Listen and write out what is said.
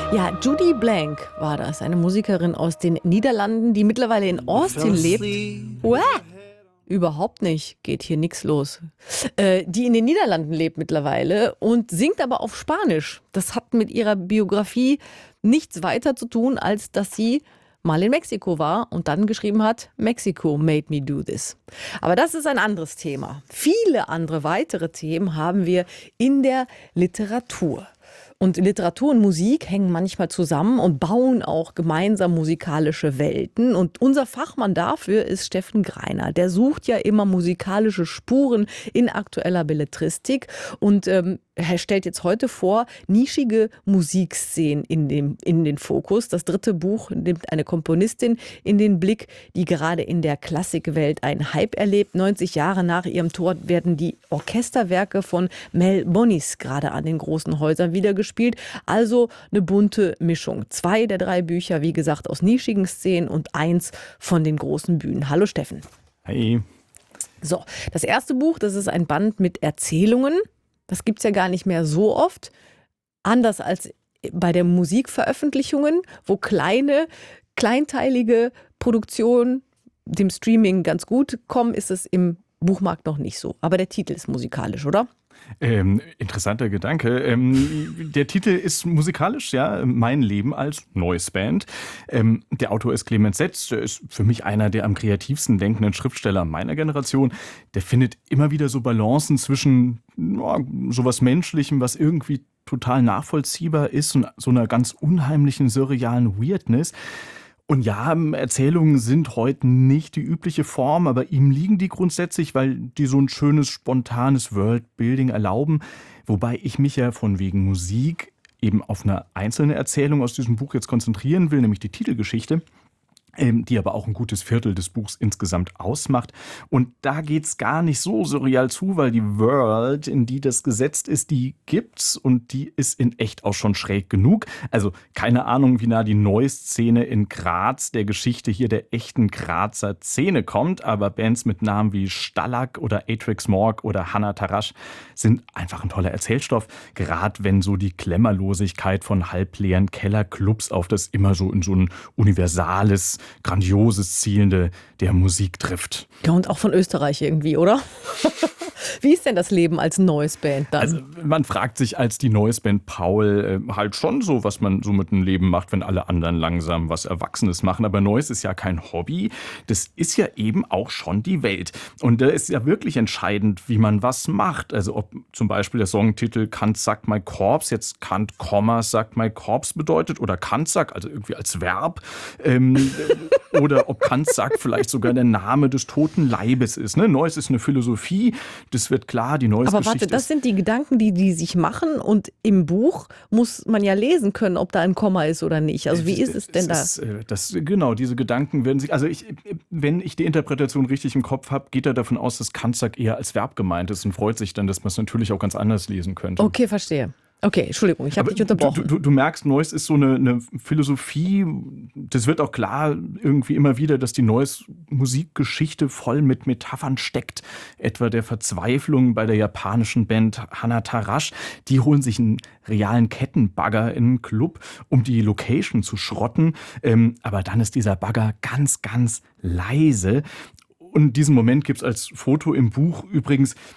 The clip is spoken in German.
Ja, Judy Blank war das, eine Musikerin aus den Niederlanden, die mittlerweile in Austin lebt. Uah, überhaupt nicht, geht hier nichts los. Die in den Niederlanden lebt mittlerweile und singt aber auf Spanisch. Das hat mit ihrer Biografie nichts weiter zu tun, als dass sie mal in Mexiko war und dann geschrieben hat, Mexico made me do this. Aber das ist ein anderes Thema. Viele andere weitere Themen haben wir in der Literatur. Und Literatur und Musik hängen manchmal zusammen und bauen auch gemeinsam musikalische Welten. Und unser Fachmann dafür ist Steffen Greiner. Der sucht ja immer musikalische Spuren in aktueller Belletristik. Und er stellt jetzt heute vor, nischige Musikszenen in den Fokus. Das dritte Buch nimmt eine Komponistin in den Blick, die gerade in der Klassikwelt einen Hype erlebt. 90 Jahre nach ihrem Tod werden die Orchesterwerke von Mel Bonis gerade an den großen Häusern wieder gespielt. Also eine bunte Mischung. 2 der 3 Bücher, wie gesagt, aus nischigen Szenen und 1 von den großen Bühnen. Hallo Steffen. Hey. So, das erste Buch, das ist ein Band mit Erzählungen. Das gibt es ja gar nicht mehr so oft. Anders als bei den Musikveröffentlichungen, wo kleinteilige Produktionen dem Streaming ganz gut kommen, ist es im Buchmarkt noch nicht so. Aber der Titel ist musikalisch, oder? Interessanter Gedanke. Der Titel ist musikalisch, ja, Mein Leben als Noise Band. Der Autor ist Clemens Setz, der ist für mich einer der am kreativsten denkenden Schriftsteller meiner Generation. Der findet immer wieder so Balancen zwischen sowas Menschlichem, was irgendwie total nachvollziehbar ist, und so einer ganz unheimlichen, surrealen Weirdness. Und ja, Erzählungen sind heute nicht die übliche Form, aber ihm liegen die grundsätzlich, weil die so ein schönes, spontanes Worldbuilding erlauben. Wobei ich mich ja von wegen Musik eben auf eine einzelne Erzählung aus diesem Buch jetzt konzentrieren will, nämlich die Titelgeschichte, die aber auch ein gutes Viertel des Buchs insgesamt ausmacht. Und da geht's gar nicht so surreal zu, weil die World, in die das gesetzt ist, die gibt's und die ist in echt auch schon schräg genug. Also keine Ahnung, wie nah die Noise-Szene in Graz der Geschichte hier der echten Grazer Szene kommt, aber Bands mit Namen wie Stalag oder Atrix Morgue oder Hannah Tarasch sind einfach ein toller Erzählstoff, gerade wenn so die Klemmerlosigkeit von halbleeren Kellerclubs auf das immer so in so ein universales, grandioses Zielende der Musik trifft. Ja, und auch von Österreich irgendwie, oder? Wie ist denn das Leben als Noise-Band dann? Also man fragt sich als die Noise-Band Paul halt schon so, was man so mit dem Leben macht, wenn alle anderen langsam was Erwachsenes machen. Aber Noise ist ja kein Hobby, das ist ja eben auch schon die Welt. Und da ist ja wirklich entscheidend, wie man was macht. Also ob zum Beispiel der Songtitel Kant sagt my corpse jetzt Kant, sagt my corpse bedeutet oder Kant sagt, also irgendwie als Verb. Oder ob Kant sagt vielleicht sogar der Name des toten Leibes ist. Ne? Noise ist eine Philosophie, das wird klar, die Noise-Geschichte. Aber warte, das sind die Gedanken, die sich machen, und im Buch muss man ja lesen können, ob da ein Komma ist oder nicht. Also wie ist es denn da? Genau, diese Gedanken werden sich, also wenn ich die Interpretation richtig im Kopf habe, geht er davon aus, dass Kant sagt eher als Verb gemeint ist und freut sich dann, dass man es natürlich auch ganz anders lesen könnte. Okay, verstehe. Okay, Entschuldigung, ich habe dich unterbrochen. Du merkst, Noise ist so eine Philosophie, das wird auch klar irgendwie immer wieder, dass die Noise-Musikgeschichte voll mit Metaphern steckt. Etwa der Verzweiflung bei der japanischen Band Hannah Tarasch. Die holen sich einen realen Kettenbagger in einen Club, um die Location zu schrotten. Aber dann ist dieser Bagger ganz, ganz leise. Und diesen Moment gibt es als Foto im Buch übrigens.